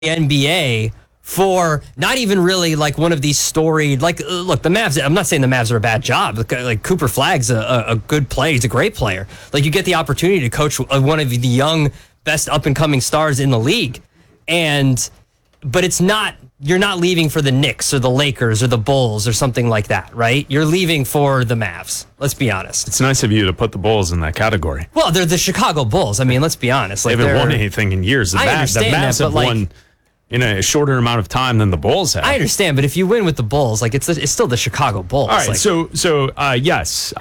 NBA for not even really like one of these storied, like, look, the Mavs, I'm not saying the Mavs are a bad job. Like Cooper Flagg's a good player. He's a great player. Like, you get the opportunity to coach one of the young, best up-and-coming stars in the league. But it's not, you're not leaving for the Knicks or the Lakers or the Bulls or something like that, right? You're leaving for the Mavs. Let's be honest. It's nice of you to put the Bulls in that category. Well, they're the Chicago Bulls. I mean, let's be honest. Like, they haven't won anything in years. The Mavs have won in a shorter amount of time than the Bulls have. I understand, but if you win with the Bulls, like, it's still the Chicago Bulls. All right, yes.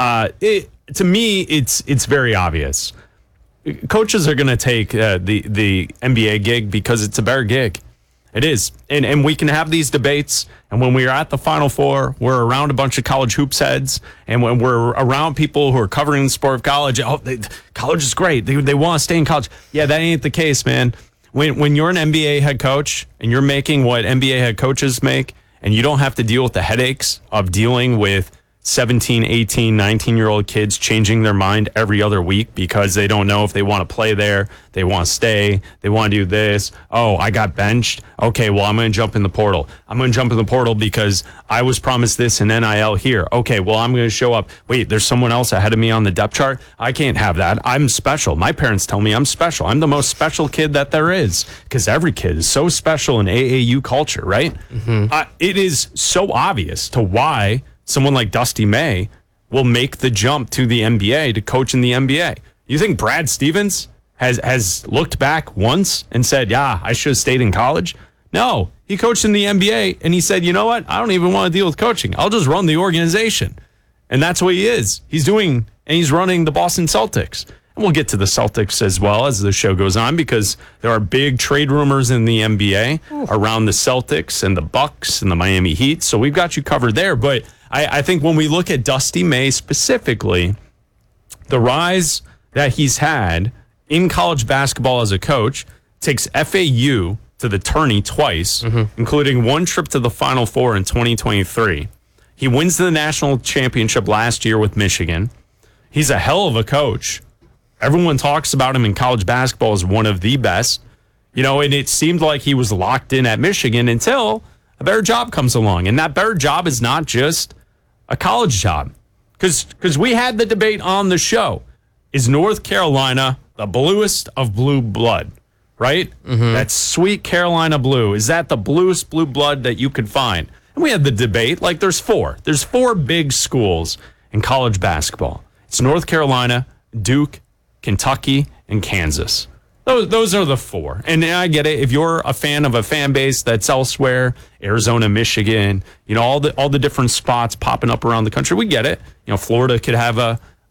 To me, it's very obvious. Coaches are going to take the NBA gig because it's a better gig. It is. And we can have these debates. And when we're at the Final Four, we're around a bunch of college hoops heads. And when we're around people who are covering the sport of college, college is great. They want to stay in college. Yeah, that ain't the case, man. When you're an NBA head coach and you're making what NBA head coaches make, and you don't have to deal with the headaches of dealing with 17, 18, 19-year-old kids changing their mind every other week because they don't know if they want to play there, they want to stay, they want to do this. Oh, I got benched. Okay, well, I'm going to jump in the portal. I'm going to jump in the portal because I was promised this in NIL here. Okay, well, I'm going to show up. Wait, there's someone else ahead of me on the depth chart. I can't have that. I'm special. My parents tell me I'm special. I'm the most special kid that there is because every kid is so special in AAU culture, right? Mm-hmm. It is so obvious to why someone like Dusty May will make the jump to the NBA to coach in the NBA. You think Brad Stevens has looked back once and said, yeah, I should have stayed in college? No, he coached in the NBA and he said, you know what? I don't even want to deal with coaching. I'll just run the organization. And that's what he is. He's running the Boston Celtics. And we'll get to the Celtics as well as the show goes on because there are big trade rumors in the NBA around the Celtics and the Bucks and the Miami Heat. So we've got you covered there. But I think when we look at Dusty May specifically, the rise that he's had in college basketball as a coach takes FAU to the tourney twice, including one trip to the Final Four in 2023. He wins the national championship last year with Michigan. He's a hell of a coach. Everyone talks about him in college basketball as one of the best. And it seemed like he was locked in at Michigan until a better job comes along. And that better job is not just a college job. Because we had the debate on the show. Is North Carolina the bluest of blue blood? Right? Mm-hmm. That sweet Carolina blue. Is that the bluest blue blood that you could find? And we had the debate. Like, there's four. There's four big schools in college basketball. It's North Carolina, Duke, Kentucky, and Kansas. Those are the four. And I get it. If you're a fan of a fan base that's elsewhere, Arizona, Michigan, all the different spots popping up around the country, we get it. Florida could have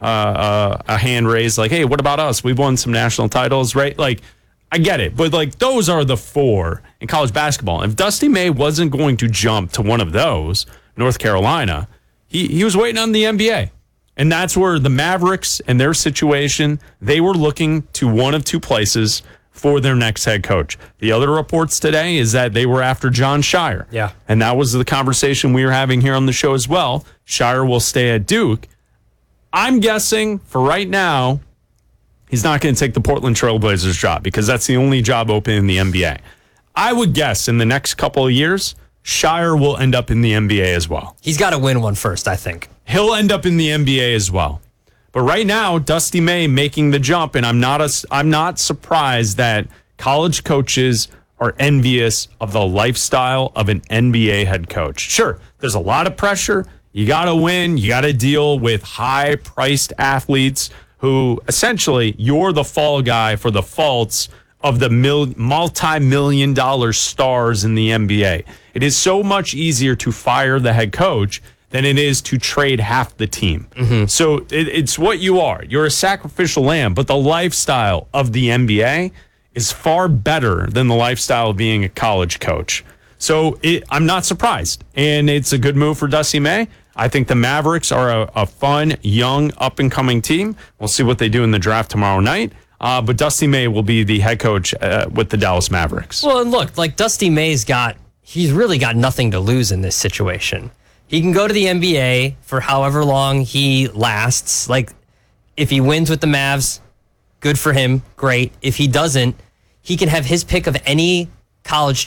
a hand raised like, hey, what about us? We've won some national titles, right? Like, I get it. But, like, those are the four in college basketball. If Dusty May wasn't going to jump to one of those, North Carolina, he was waiting on the NBA. And that's where the Mavericks and their situation, they were looking to one of two places for their next head coach. The other reports today is that they were after Jon Scheyer. Yeah. And that was the conversation we were having here on the show as well. Scheyer will stay at Duke. I'm guessing for right now, he's not going to take the Portland Trailblazers job because that's the only job open in the NBA. I would guess in the next couple of years, Scheyer will end up in the NBA as well. He's got to win one first, I think. He'll end up in the NBA as well. But right now, Dusty May making the jump, and I'm not surprised that college coaches are envious of the lifestyle of an NBA head coach. Sure, there's a lot of pressure. You got to win. You got to deal with high-priced athletes who essentially you're the fall guy for the faults of the multi-million-dollar stars in the NBA. It is so much easier to fire the head coach than it is to trade half the team. Mm-hmm. So it's what you are. You're a sacrificial lamb, but the lifestyle of the NBA is far better than the lifestyle of being a college coach. So I'm not surprised, and it's a good move for Dusty May. I think the Mavericks are a fun, young, up-and-coming team. We'll see what they do in the draft tomorrow night. But Dusty May will be the head coach with the Dallas Mavericks. Well, and look, like Dusty May's he's really got nothing to lose in this situation. He can go to the NBA for however long he lasts. Like, if he wins with the Mavs, good for him, great. If he doesn't, he can have his pick of any college